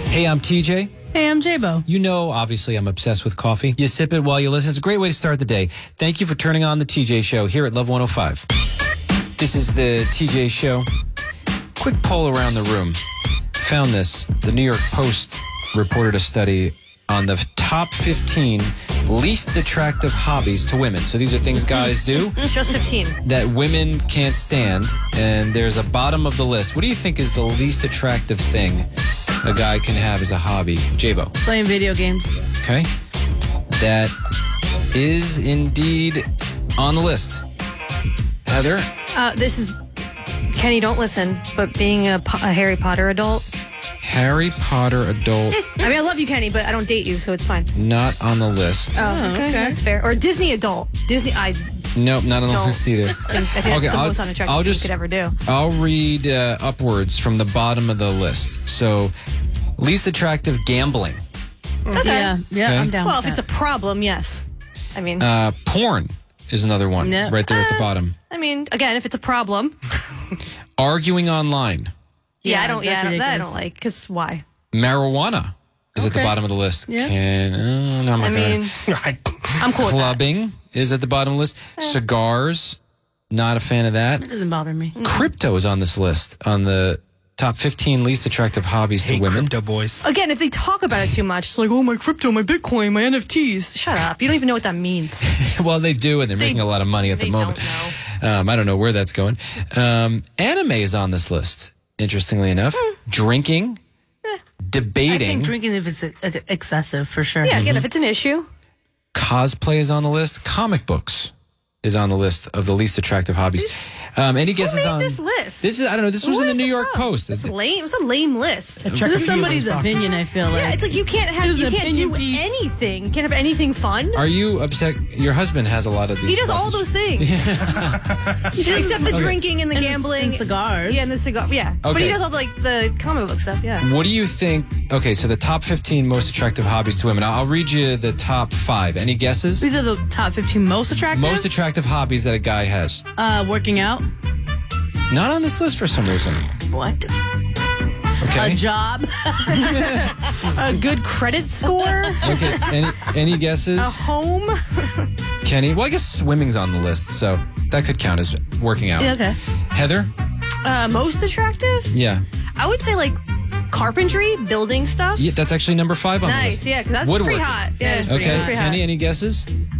Hey, I'm TJ. Hey, I'm J-Bo. You know, obviously, I'm obsessed with coffee. You sip it while you listen. It's a great way to start the day. Thank you for turning on the TJ Show here at Love 105. This is the TJ Show. Quick poll around the room. Found this. The New York Post reported a study on the top 15 least attractive hobbies to women. So these are things guys do. Just 15. That women can't stand. And there's a bottom of the list. What do you think is the least attractive thing a guy can have as a hobby? J-Bo. Playing video games. Okay. That is indeed on the list. Heather? This is... Kenny, don't listen, but being a Harry Potter adult... Harry Potter adult. I mean, I love you, Kenny, but I don't date you, so it's fine. Not on the list. Oh, okay. That's fair. Or Disney adult. Disney, Nope, not on the don't list either. I think that's the most unattractive thing you could ever do. I'll read upwards from the bottom of the list. So, least attractive, gambling. Okay. Yeah, Okay. I'm down Well, with if it's a problem, yes. I mean, Porn is another one Yeah. right there at the bottom. again, if it's a problem, Arguing online. I that's don't ridiculous. like, because why? Marijuana is at the Okay. bottom of the list. Yeah. No, I'm not I gonna. mean, I'm cool with that. Clubbing is at the bottom of the list. Cigars, not a fan of that. It doesn't bother me. Crypto is on this list, on the top 15 least attractive hobbies to women. Crypto boys. Again, if they talk about it too much, it's like, oh, my crypto, my Bitcoin, my NFTs. Shut up. You don't even know what that means. Well, they do, and they're making a lot of money at the They moment. don't know. I don't know where that's going. Anime is on this list, interestingly enough. Drinking, I debating, think drinking if it's excessive, for sure. Yeah, again, if it's an issue. cosplay is on the list. Comic books is on the list of the least attractive hobbies. Any guesses Who made on this list? This is I don't know. This was What in the is New this York from? Post. It's lame. It's a lame list. This is somebody's opinion, I feel like. Yeah, it's like you can't It was do an opinion piece. anything. You can't have anything fun. Are you upset? Your husband has a lot of these. He does all classes. those things. Except the drinking and the And gambling. and cigars. Yeah, and the cigar. Yeah. But Okay. he does all the comic book stuff. Yeah. What do you think? Okay, so the top 15 most attractive hobbies to women. I'll read you the top 5. Any guesses? These are the top 15 most attractive. Most attractive hobbies that a guy has. Working out. Not on this list for some reason. What? Okay. A job. A good credit score. Okay. Any A guesses? home. Kenny? Well, I guess swimming's on the list, so that could count as working out. Yeah, okay. Heather? Most attractive. Yeah. I would say carpentry, building stuff. Yeah, that's actually number 5 on the Nice. list. Yeah, because that's Woodworking. pretty hot. Yeah, it's Okay. pretty hot. Kenny, any guesses?